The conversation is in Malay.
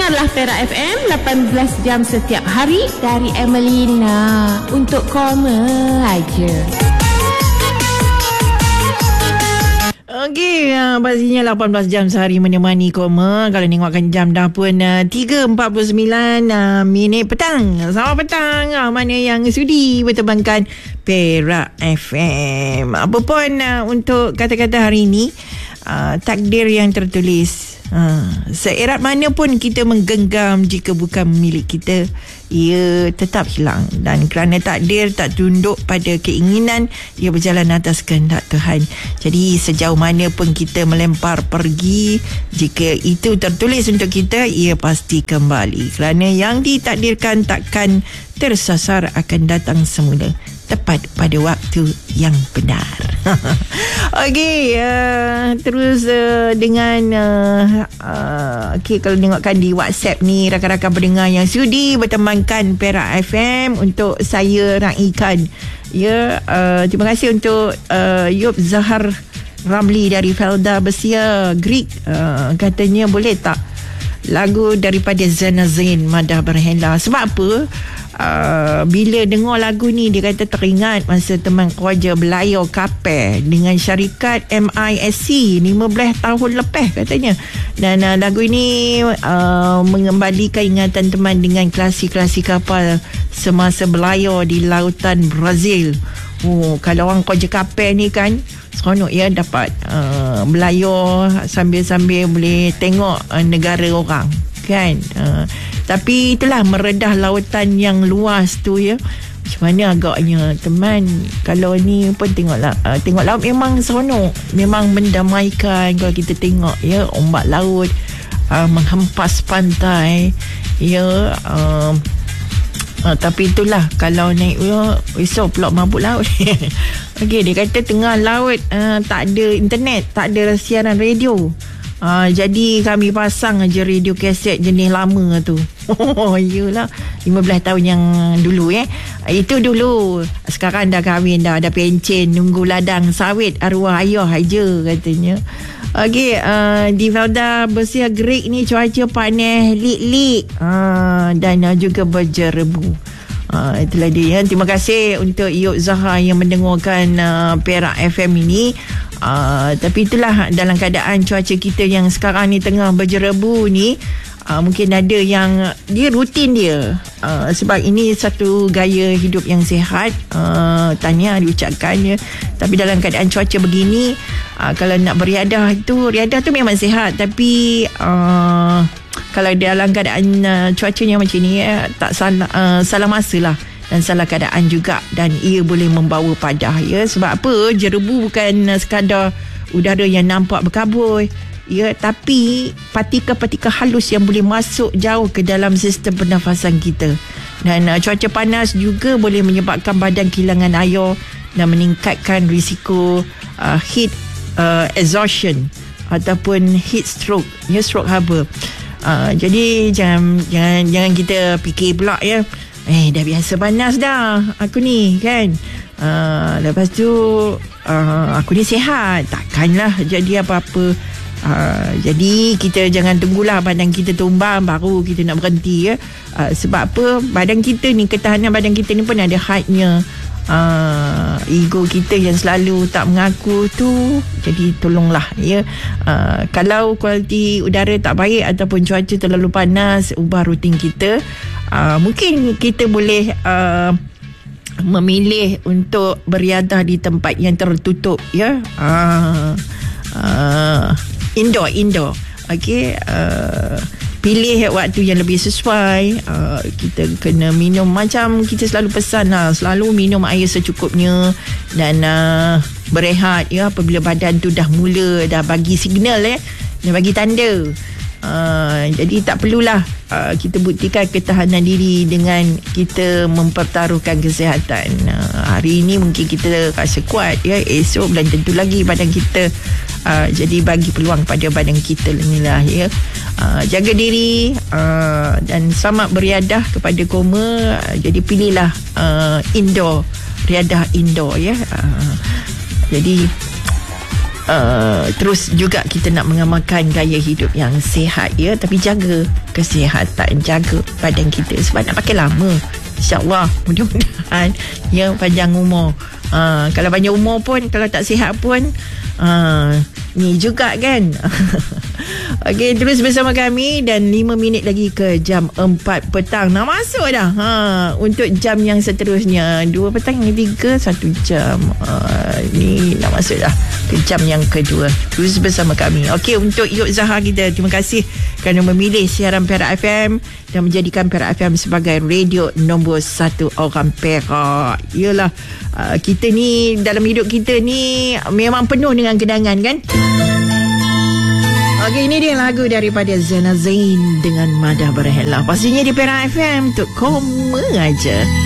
Dengarlah Perak FM 18 jam setiap hari dari Emelina. Untuk koma aja. Okey, pastinya 18 jam sehari menemani koma. Kalau tengokkan jam dah pun 3.49 minit petang. Selamat petang. Mana yang sudi berterbangkan Perak FM. Apa pun untuk kata-kata hari ini, takdir yang tertulis. Seerat mana pun kita menggenggam, jika bukan milik kita, ia tetap hilang. Dan kerana takdir tak tunduk pada keinginan, ia berjalan atas kehendak Tuhan. Jadi sejauh mana pun kita melempar pergi, jika itu tertulis untuk kita, ia pasti kembali. Kerana yang ditakdirkan takkan tersasar, akan datang semula tepat pada waktu yang benar. Okey, terus dengan okey, kalau tengokkan di WhatsApp ni, rakan-rakan pendengar yang sudi bertemankan Perak FM, untuk saya raikan. Ya, terima kasih untuk Yub Zahar Ramli dari Felda Besia Greek. Katanya boleh tak lagu daripada Zana Zain, Madah Berhela. Sebab apa? Bila dengar lagu ni, dia kata teringat masa teman kerja belayar kapal dengan syarikat MISC 15 tahun lepas katanya. Dan lagu ini mengembalikan ingatan teman dengan klasi-klasi kapal semasa belayar di lautan Brazil. Kalau orang kerja kapal ni kan seronok ya, dapat belayar sambil-sambil boleh tengok negara orang kan. Tapi itulah, meredah lautan yang luas tu ya. Macam mana agaknya teman, kalau ni pun tengok laut memang seronok, memang mendamaikan kalau kita tengok ya, ombak laut menghempas pantai ya. Tapi itulah, kalau naik esok pula mabuk laut. Okey, dia kata tengah laut tak ada internet, tak ada siaran radio. Jadi kami pasang aja radio kaset jenis lama tu. Iyalah, 15 tahun yang dulu itu dulu. Sekarang dah kahwin dah, ada pencen, nunggu ladang sawit arwah ayah aja katanya. Okey, di Felda Besia Greek ni cuaca panas lik-lik dan juga berjerebu. Itulah dia. Terima kasih untuk Yuk Zahar yang mendengarkan Perak FM ini. Tapi itulah, dalam keadaan cuaca kita yang sekarang ni tengah berjerebu ni, mungkin ada yang dia rutin dia, sebab ini satu gaya hidup yang sihat. Tahniah diucapkan ya. Tapi dalam keadaan cuaca begini, kalau nak beriadah tu memang sihat. Tapi kalau dalam keadaan cuacanya macam ni tak salah masa lah, dan salah keadaan juga, dan ia boleh membawa padah ya. Sebab apa? Jerebu bukan sekadar udara yang nampak berkabut ya, tapi partikel-partikel halus yang boleh masuk jauh ke dalam sistem pernafasan kita. Dan cuaca panas juga boleh menyebabkan badan kehilangan air dan meningkatkan risiko heat exhaustion ataupun heat stroke ya, stroke haba. Jadi jangan kita fikir pula ya, dah biasa panas dah aku ni kan, lepas tu aku ni sihat, takkanlah jadi apa-apa. Jadi kita jangan tunggulah badan kita tumbang baru kita nak berhenti ya. Sebab apa? Badan kita ni, ketahanan badan kita ni pun ada hadnya. Ego kita yang selalu tak mengaku tu, jadi tolonglah ya. Kalau kualiti udara tak baik ataupun cuaca terlalu panas, ubah rutin kita. Mungkin kita boleh memilih untuk beriadah di tempat yang tertutup ya. Indoor. Okey, pilih waktu yang lebih sesuai. Kita kena minum, macam kita selalu pesan lah, selalu minum air secukupnya, dan berehat ya apabila badan tu dah bagi signal dah bagi tanda. Jadi tak perlulah kita buktikan ketahanan diri dengan kita mempertaruhkan kesihatan. Hari ini mungkin kita rasa kuat ya, esok belum tentu lagi badan kita. Jadi bagi peluang pada badan kita lah ya. Jaga diri dan selamat beriadah kepada koma. Jadi pilihlah riadah indoor ya. Jadi Terus juga kita nak mengamalkan gaya hidup yang sihat, ya, tapi jaga kesihatan, jaga badan kita sebab nak pakai lama. InsyaAllah, mudah-mudahan ya panjang umur. Kalau panjang umur pun, kalau tak sihat pun, ni juga kan. Okey, terus bersama kami dan 5 minit lagi ke jam 4 petang. Nak masuk dah untuk jam yang seterusnya. 2 petang, 3, 1 jam. Ni nak masuk dah ke jam yang kedua. Terus bersama kami. Okey, untuk Yuk Zahar kita, terima kasih kerana memilih siaran Perak FM dan menjadikan Perak FM sebagai radio nombor 1 orang Perak. Yalah, kita ni dalam hidup kita ni memang penuh dengan kenangan kan. Okey, ini dia lagu daripada Zena Zain dengan Madah Berhela. Pastinya di Perak FM untuk koma aja.